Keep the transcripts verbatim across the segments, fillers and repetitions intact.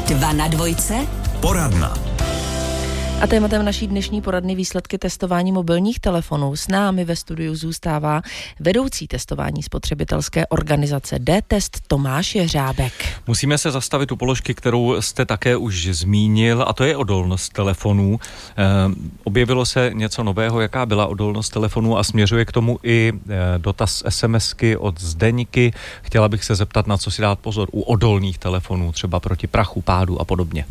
Dva na dvojce. Poradna. A tématem naší dnešní poradny výsledky testování mobilních telefonů. S námi ve studiu zůstává vedoucí testování spotřebitelské organizace D-Test Tomáš Jeřábek. Musíme se zastavit u položky, kterou jste také už zmínil, a to je odolnost telefonů. E, objevilo se něco nového, jaká byla odolnost telefonů, a směřuje k tomu i e, dotaz SMSky od Zdeňky. Chtěla bych se zeptat, na co si dát pozor u odolných telefonů, třeba proti prachu, pádu a podobně.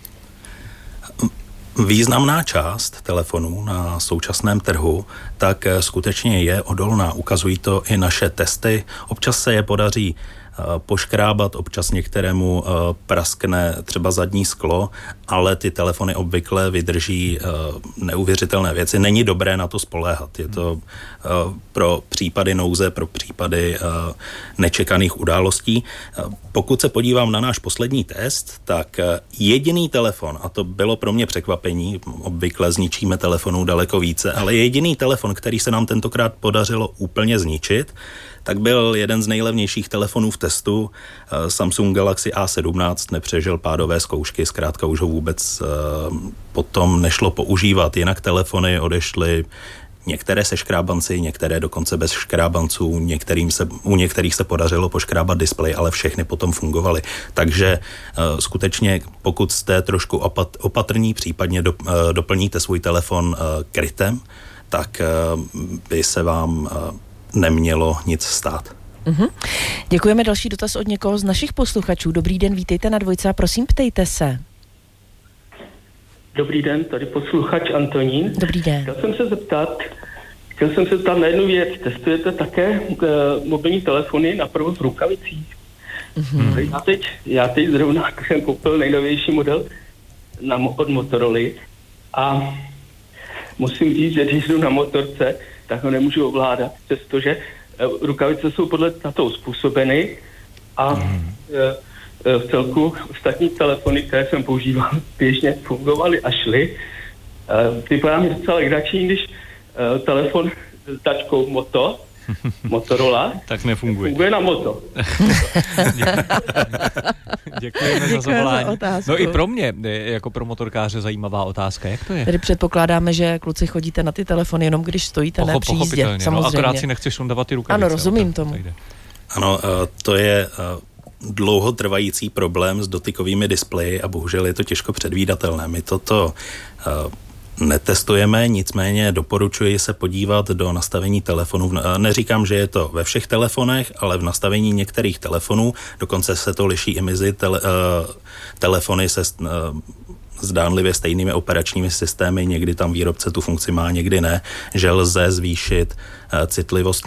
Významná část telefonů na současném trhu tak skutečně je odolná. Ukazují to i naše testy. Občas se je podaří poškrábat, občas některému praskne třeba zadní sklo, ale ty telefony obvykle vydrží neuvěřitelné věci. Není dobré na to spoléhat. Je to pro případy nouze, pro případy nečekaných událostí. Pokud se podívám na náš poslední test, tak jediný telefon, a to bylo pro mě překvapení, obvykle zničíme telefonů daleko více, ale jediný telefon, který se nám tentokrát podařilo úplně zničit, tak byl jeden z nejlevnějších telefonů v testu. Samsung Galaxy A sedmnáct nepřežil pádové zkoušky, zkrátka už ho vůbec potom nešlo používat. Jinak telefony odešly, některé se škrábanci, některé dokonce bez škrábanců, některým se, u některých se podařilo poškrábat displej, ale všechny potom fungovaly. Takže uh, skutečně, pokud jste trošku opat, opatrní, případně do, uh, doplníte svůj telefon uh, krytem, tak uh, by se vám uh, nemělo nic stát. Uhum. Děkujeme. Další dotaz od někoho z našich posluchačů. Dobrý den, vítejte na dvojce a prosím, ptejte se. Dobrý den, tady posluchač Antonín. Dobrý den. Chtěl jsem se zeptat, chtěl jsem se zeptat na jednu věc. Testujete také uh, mobilní telefony na provoz v rukavicích? Mm-hmm. Já teď, já teď zrovna jsem koupil nejnovější model na, od Motorola a musím říct, že když jdu na motorce, tak ho nemůžu ovládat, přestože uh, rukavice jsou podle tato uspůsobeny a mm. uh, v celku ostatní telefony, které jsem používal, běžně fungovaly a šly. Uh, Vypadá mi docela legrační, když uh, telefon s tačkou Moto, Motorola, tak nefunguje. Funguje na Moto. Děkujeme za zavolání. No i pro mě, jako pro motorkáře, zajímavá otázka. Jak to je? Tedy předpokládáme, že kluci chodíte na ty telefony jenom když stojíte na příjízdě. Samozřejmě. No, akorát si nechceš sundávat ty rukavice. Ano, rozumím tomu. Ano, to je dlouhotrvající problém s dotykovými displeji a bohužel je to těžko předvídatelné. My toto netestujeme, nicméně doporučuji se podívat do nastavení telefonů. Neříkám, že je to ve všech telefonech, ale v nastavení některých telefonů, dokonce se to liší i mezi tele, telefony se zdánlivě stejnými operačními systémy, někdy tam výrobce tu funkci má, někdy ne, že lze zvýšit citlivost